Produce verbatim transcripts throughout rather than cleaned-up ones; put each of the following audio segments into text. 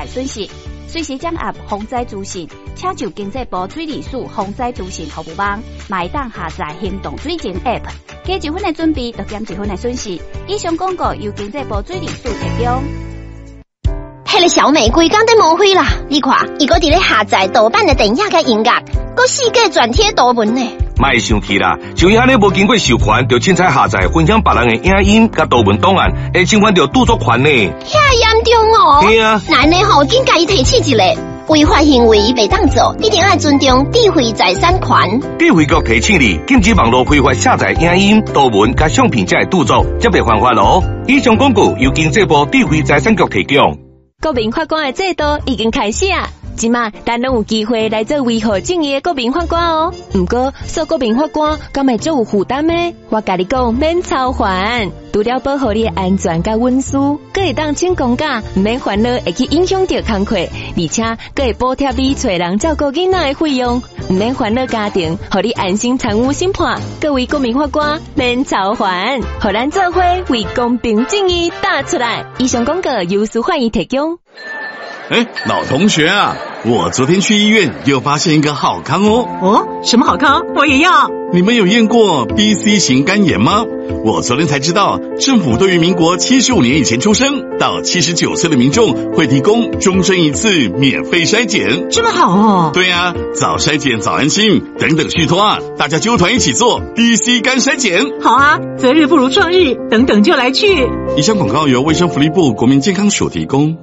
害损失。随时掌握防灾资讯，请就经济部水利署防灾资讯服务网，买当下载行动水情 App， 加一分的准备，就减一分的损失。以上广告由经济部水利署提供。 迄个小美规工在抹灰啦！你看，伊搁伫咧下载盗版的电影甲音乐，搁四界转贴图文呢。 莫生气啦，像伊安尼无经过授权，就凊彩下载分享别人的影音甲图文档案，会侵犯到著作权呢。 遐严重哦！ 对啊， 那呢吼，紧甲伊提起一个违法行为袂当做，一定要尊重智慧财产权。 智慧局提醒你，禁止网络非法下载影音、图文甲相片才会著作，则袂犯法咯。以上广告由经济部智慧财产局提供。 国民法官的制度已经开始啊！即马咱拢有机会来做维护正义的国民法官哦。毋过做国民法官敢会足有负担呢？我甲你讲，免操烦，除了保护你的安全甲隐私，佫会当请公假，毋免烦恼会去影响到工课，而且佫会补贴你找人照顾囡仔的费用，毋免烦恼家庭，互你安心参与审判。各位国民法官免操烦，互咱做伙为公平正义打出来。以上广告由司法院提供。 哎，老同学啊，我昨天去医院又发现一个好康哦。 哦，什么好康？我也要。 你们有验过 B C 型肝炎吗？我昨天才知道，政府对于民国七十五年以前出生到七十九岁的民众会提供终身一次免费筛检。 这么好哦。 对啊，早筛检早安心，等等续托啊，大家揪团一起做 B C 肝筛检。 好啊，择日不如撞日，等等就来去。 以上广告由卫生福利部国民健康署提供。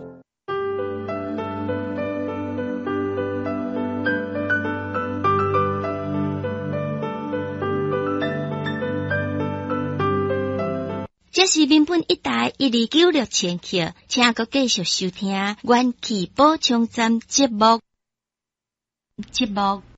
这是民本一台一二九六千克，请搁继续收听元气补充站节目节目。